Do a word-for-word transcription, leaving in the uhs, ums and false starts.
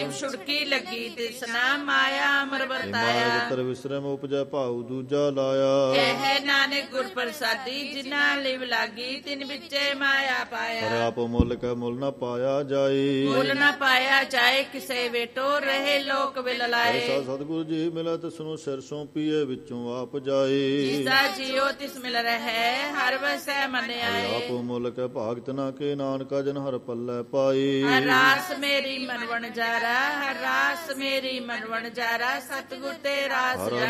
ਜਿਵ ਛੁੜਕੀ ਲੱਗੀ ਤਿਸਨਾ ਮਾਇਆ ਅਮਰ ਵਰਤਾਇਆ। ਮਾਰਗ ਵਿਸਰਮ ਉਪਜੈ ਭਾਉ ਦੂਜਾ ਲਾਇਆ। ਕਹਿ ਨਾਨਕ ਗੁਰ ਪ੍ਰਸਾਦੀ ਜਿਨ੍ਹਾਂ ਲਿਵ ਲਾਗੀ ਤਿਨ ਵਿੱਚੇ ਮਾਇਆ ਪਾਇਆ। ਪਰ ਆਪ ਮੁੱਲ ਕੈ ਮੁੱਲ ਨਾ ਪਾਇਆ ਜਾਏ। ਮੁੱਲ ਨਾ ਪਾਇਆ ਜਾਏ ਕਿਸੇ ਵੇਟੋ ਰਹੇ ਲੋਕ ਵਿਲ ਲਾਏ। ਐਸਾ ਸਤਿਗੁਰ ਜੀ ਮਿਲੈ ਤਿਸਨੂੰ ਸਿਰ ਸੌਂਪੀਏ ਵਿੱਚੋਂ ਆਪ ਜਾਏ। ਜਿਸਦਾ ਜੀਉ ਤਿਸ ਮਿਲ ਰਹਿ ਹਰ ਵਸੈ ਮਨ ਆਏ। ਆਪ ਮੁੱਲ ਕੈ ਭਾਗਤ ਨਾ ਕੇ ਨਾਨਕਾ ਜਨ ਹਰ ਪੱਲੇ ਪਾਏ। ਹਰ ਰਾਸ ਮੇਰੀ ਮਨ ਵਣਜਾਰਾ ਹਰ ਰਾਸ ਮੇਰੀ ਮਨ ਵਣਜਾਰਾ ਸਤਿਗੁਰ ਤੇ ਰਾਸ